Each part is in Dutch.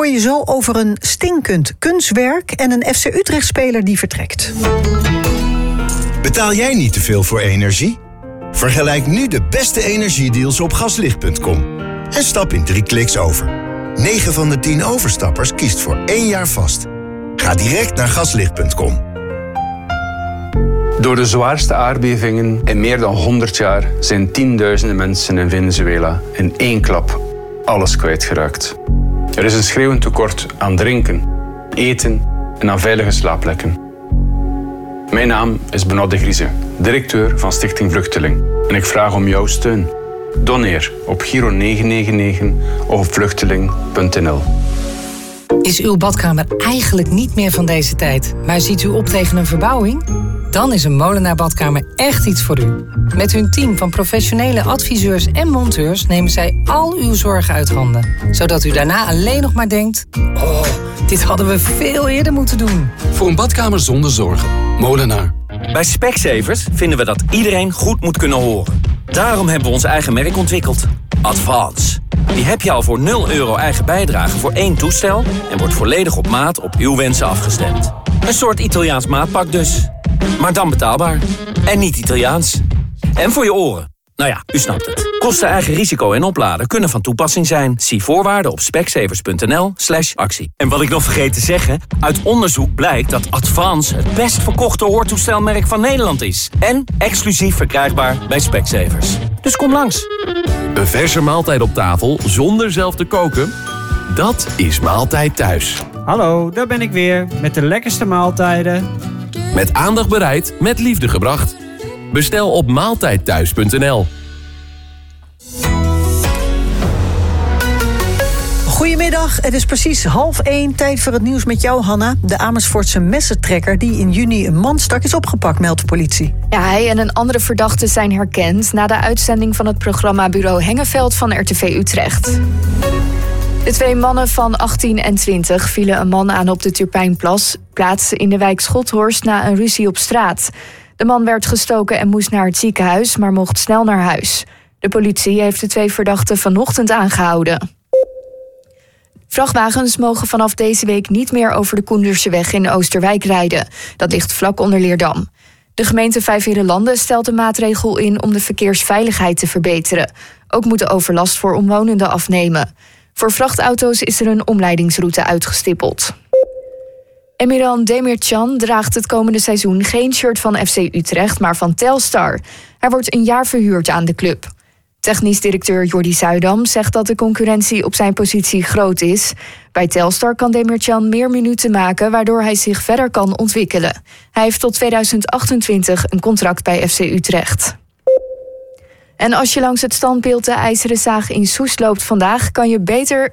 hoor je zo over een stinkend kunstwerk en een FC Utrecht-speler die vertrekt. Betaal jij niet te veel voor energie? Vergelijk nu de beste energiedeals op gaslicht.com. En stap in 3 kliks over. 9 van de 10 overstappers kiest voor 1 jaar vast. Ga direct naar gaslicht.com. Door de zwaarste aardbevingen in meer dan 100 jaar zijn tienduizenden mensen in Venezuela in 1 klap alles kwijtgeraakt. Er is een schreeuwend tekort aan drinken, eten en aan veilige slaapplekken. Mijn naam is Benoît de Grieze, directeur van Stichting Vluchteling. En ik vraag om jouw steun. Doneer op Giro 999 of op vluchteling.nl. Is uw badkamer eigenlijk niet meer van deze tijd, maar ziet u op tegen een verbouwing? Dan is een Molenaar badkamer echt iets voor u. Met hun team van professionele adviseurs en monteurs nemen zij al uw zorgen uit handen. Zodat u daarna alleen nog maar denkt: oh, dit hadden we veel eerder moeten doen. Voor een badkamer zonder zorgen. Molenaar. Bij Specsavers vinden we dat iedereen goed moet kunnen horen. Daarom hebben we ons eigen merk ontwikkeld. Advance. Die heb je al voor €0 eigen bijdrage voor 1 toestel en wordt volledig op maat op uw wensen afgestemd. Een soort Italiaans maatpak dus. Maar dan betaalbaar. En niet Italiaans. En voor je oren. Nou ja, u snapt het. Kosten, eigen risico en opladen kunnen van toepassing zijn. Zie voorwaarden op specsavers.nl/actie. En wat ik nog vergeet te zeggen, uit onderzoek blijkt dat Advance het best verkochte hoortoestelmerk van Nederland is. En exclusief verkrijgbaar bij Specsavers. Dus kom langs. Een verse maaltijd op tafel zonder zelf te koken? Dat is Maaltijd Thuis. Hallo, daar ben ik weer met de lekkerste maaltijden. Met aandacht bereid, met liefde gebracht. Bestel op maaltijdthuis.nl. Goedemiddag, het is precies 12:30, tijd voor het nieuws met jou, Hanna. De Amersfoortse messentrekker die in juni een man stak is opgepakt, meldt de politie. Ja, hij en een andere verdachte zijn herkend na de uitzending van het programma Bureau Hengeveld van RTV Utrecht. De 2 mannen van 18 en 20 vielen een man aan op de Turpijnplaats in de wijk Schothorst na een ruzie op straat. De man werd gestoken en moest naar het ziekenhuis, maar mocht snel naar huis. De politie heeft de 2 verdachten vanochtend aangehouden. Vrachtwagens mogen vanaf deze week niet meer over de Koenderseweg in Oosterwijk rijden. Dat ligt vlak onder Leerdam. De gemeente Vijfheerenlanden stelt een maatregel in om de verkeersveiligheid te verbeteren. Ook moet de overlast voor omwonenden afnemen. Voor vrachtauto's is er een omleidingsroute uitgestippeld. Emirhan Demircan draagt het komende seizoen geen shirt van FC Utrecht, maar van Telstar. Hij wordt een jaar verhuurd aan de club. Technisch directeur Jordi Zuidam zegt dat de concurrentie op zijn positie groot is. Bij Telstar kan Demircan meer minuten maken, waardoor hij zich verder kan ontwikkelen. Hij heeft tot 2028 een contract bij FC Utrecht. En als je langs het standbeeld de IJzeren Zaag in Soest loopt vandaag, kan je beter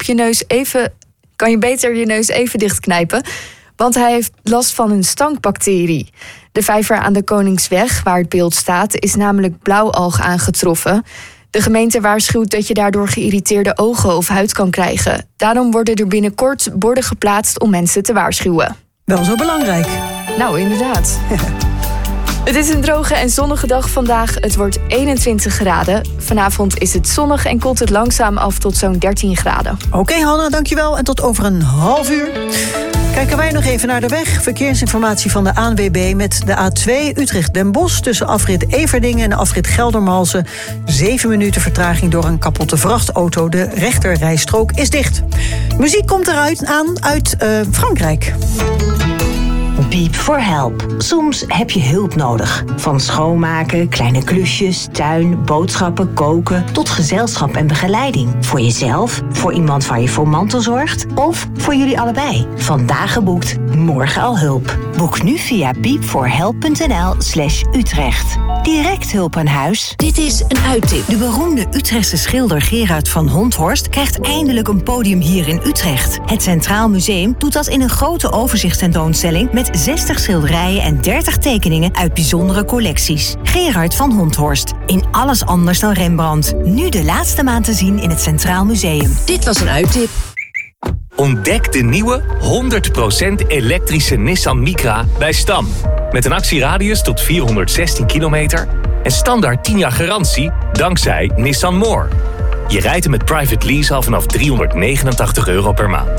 je neus even dichtknijpen, want hij heeft last van een stankbacterie. De vijver aan de Koningsweg, waar het beeld staat, is namelijk blauwalg aangetroffen. De gemeente waarschuwt dat je daardoor geïrriteerde ogen of huid kan krijgen. Daarom worden er binnenkort borden geplaatst om mensen te waarschuwen. Wel zo belangrijk. Nou, inderdaad. Het is een droge en zonnige dag vandaag. Het wordt 21 graden. Vanavond is het zonnig en koelt het langzaam af tot zo'n 13 graden. Oké, Hanna, dankjewel. En tot over een half uur kijken wij nog even naar de weg. Verkeersinformatie van de ANWB met de A2 Utrecht-Den Bosch tussen afrit Everdingen en afrit Geldermalsen. 7 minuten vertraging door een kapotte vrachtauto. De rechterrijstrook is dicht. Muziek komt eruit uit Frankrijk. Beep for help. Soms heb je hulp nodig. Van schoonmaken, kleine klusjes, tuin, boodschappen, koken, tot gezelschap en begeleiding. Voor jezelf, voor iemand waar je voor mantelzorgt of voor jullie allebei. Vandaag geboekt, morgen al hulp. Boek nu via beepforhelp.nl/Utrecht. Direct hulp aan huis. Dit is een uittip. De beroemde Utrechtse schilder Gerard van Honthorst krijgt eindelijk een podium hier in Utrecht. Het Centraal Museum doet dat in een grote overzichtstentoonstelling met 60 schilderijen en 30 tekeningen uit bijzondere collecties. Gerard van Honthorst. In alles anders dan Rembrandt. Nu de laatste maand te zien in het Centraal Museum. Dit was een uittip. Ontdek de nieuwe 100% elektrische Nissan Micra bij Stam. Met een actieradius tot 416 kilometer en standaard 10 jaar garantie dankzij Nissan More. Je rijdt hem met private lease al vanaf €389 per maand.